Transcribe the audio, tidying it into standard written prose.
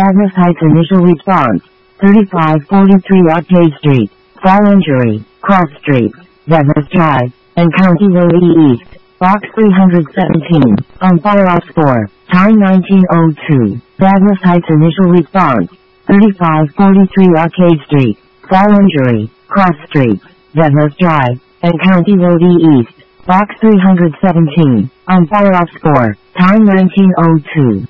Badness Heights initial response. 3543 Arcade Street, Fall Injury, Cross Street, Badness Drive, and County Road E East, Box 317, on follow-up score, time 1902. Badness Heights initial response. 3543 Arcade Street, Fall Injury, Cross Street, Badness Drive, and County Road E East, Box 317, on follow-up score, time 1902.